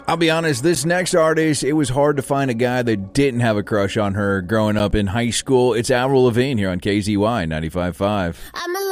I'll be honest, this next artist, it was hard to find a guy that didn't have a crush on her growing up in high school. It's Avril Lavigne here on KZY 95.5. I'm a